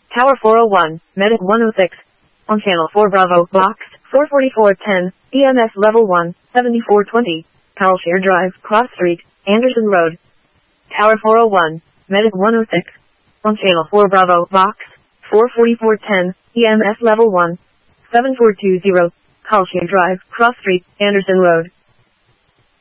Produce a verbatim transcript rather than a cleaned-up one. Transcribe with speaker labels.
Speaker 1: Tower four oh one, Medic one oh six. On Channel four Bravo, Box four forty-four ten, E M S Level one, seventy-four twenty. Carlshire Drive, Cross Street, Anderson Road. Tower four oh one, Medic one oh six. On Channel four Bravo, Box four forty-four ten, E M S Level one, seven four two zero. Carlshire Drive, Cross Street, Anderson Road.